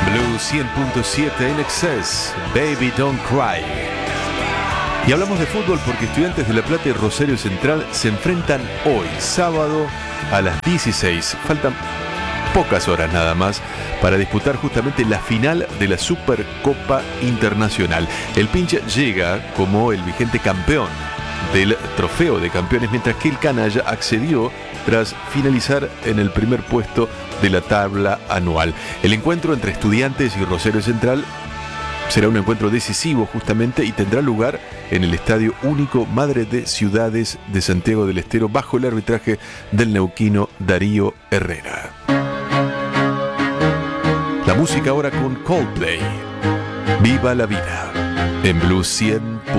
Blue 100.7 en Excess, Baby Don't Cry. Y hablamos de fútbol porque Estudiantes de La Plata y Rosario Central se enfrentan hoy, sábado, a las 16. Faltan pocas horas nada más para disputar justamente la final de la Supercopa Internacional. El Pincha llega como el vigente campeón del trofeo de campeones, mientras que el Canalla accedió tras finalizar en el primer puesto de la tabla anual. El encuentro entre Estudiantes y Rosario Central será un encuentro decisivo justamente y tendrá lugar en el Estadio Único Madre de Ciudades de Santiago del Estero bajo el arbitraje del neuquino Darío Herrera. La música ahora con Coldplay. Viva la vida en Blue 100.